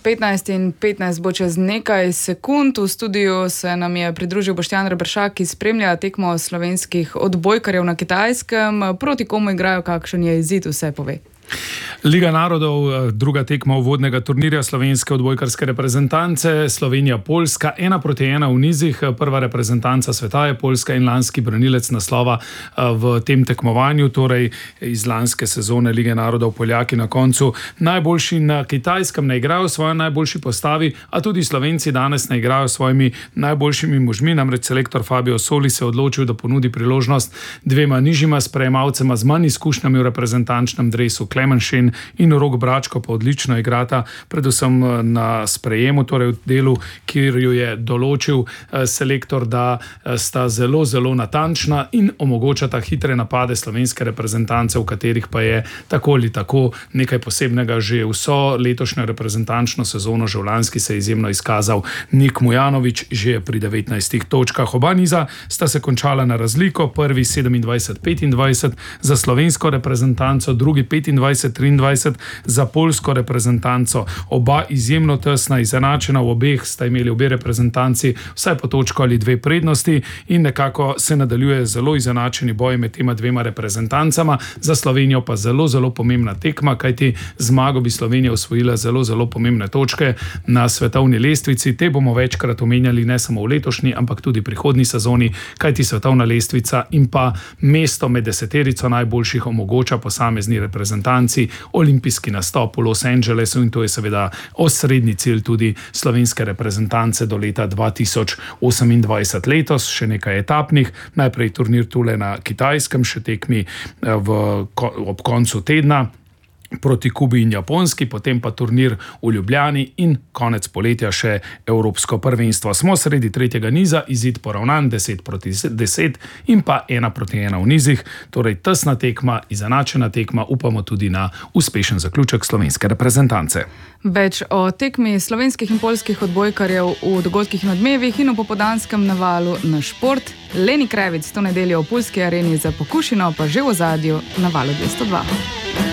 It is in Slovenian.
15:15 bo čez nekaj sekund. V studiu se nam je pridružil Boštjan Reberšak, ki spremlja tekmo slovenskih odbojkarjev na Kitajskem. Proti komu igrajo, kakšen je izid, vse pove. Liga narodov, druga tekma uvodnega turnirja slovenske odbojkarske reprezentance, Slovenija-Poljska, 1-1 v nizih. Prva reprezentanca sveta je Poljska in lanski branilec naslova v tem tekmovanju, torej iz lanske sezone Lige narodov. Poljaki na koncu najboljši na Kitajskem ne igrajo svoje najboljši postavi, a tudi Slovenci danes ne igrajo svojimi najboljšimi možmi. Namreč selektor Fabio Soli se je odločil, da ponudi priložnost dvema nižjima sprejemavcema z manj izkušnjami v reprezentančnem dresu. Klemen Šen in Rok Bračko pa odlično igrata, predvsem na sprejemu, torej v delu, kjer jo je določil selektor, da sta zelo, zelo natančna in omogočata hitre napade slovenske reprezentance, v katerih pa je tako ali tako nekaj posebnega že vso letošnjo reprezentančno sezono. Že v lanski se je izjemno izkazal Nik Mujanović, že pri 19 točkah. Oba niza sta se končala na razliko, prvi 27-25 za slovensko reprezentanco, drugi 25-23 za poljsko reprezentanco. Oba izjemno tesna, izenačena, v obeh sta imeli obe reprezentanci vsaj po točko ali dve prednosti in nekako se nadaljuje zelo izenačeni boj med tema dvema reprezentancama. Za Slovenijo pa zelo, zelo pomembna tekma, kajti zmago bi Slovenija osvojila zelo, zelo pomembne točke na svetovni lestvici. Te bomo večkrat omenjali ne samo v letošnji, ampak tudi prihodnji sezoni, kajti svetovna lestvica in pa mesto med deseterico najboljših omogoča posamezni reprezentanci olimpijski nastop v Los Angelesu in to je seveda osrednji cilj tudi slovenske reprezentance do leta 2028. Letos še nekaj etapnih, najprej turnir tule na Kitajskem, še tekmi ob koncu tedna proti Kubi in Japonski, potem pa turnir v Ljubljani in konec poletja še Evropsko prvenstvo. Smo sredi tretjega niza, izid poravnan 10-10 in pa 1-1 v nizih, torej tesna tekma, izenačena tekma, upamo tudi na uspešen zaključek slovenske reprezentance. Več o tekmi slovenskih in poljskih odbojkarjev v dogodkih in odmevih in v popoldanskem navalu na šport. Leni Krevic to nedeljo v Puljski areni za Pokušino, pa že v ozadju na Valu 202.